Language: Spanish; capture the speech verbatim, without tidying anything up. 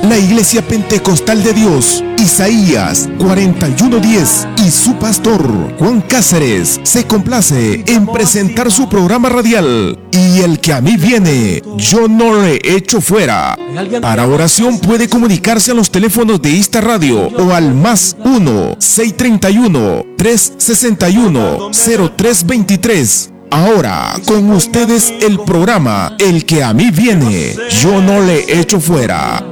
la Iglesia Pentecostal de Dios, Isaías cuarenta y uno diez, y su pastor Juan Cáceres se complace en presentar su programa radial, Y el que a mí viene, yo no le echo fuera. Para oración puede comunicarse a los teléfonos de Ista Radio o al más uno, seiscientos treinta y uno, trescientos sesenta y uno, cero tres veintitrés. Ahora, con ustedes el programa El que a mí viene, yo no le echo fuera.